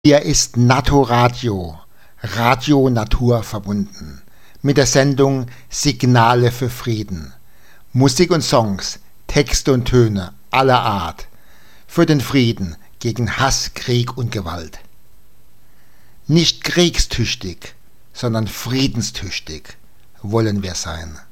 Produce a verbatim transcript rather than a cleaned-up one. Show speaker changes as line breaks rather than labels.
Hier ist Natoradio, Radio Natur verbunden, mit der Sendung Signale für Frieden. Musik und Songs, Texte und Töne aller Art, für den Frieden gegen Hass, Krieg und Gewalt. Nicht kriegstüchtig, sondern friedenstüchtig wollen wir sein.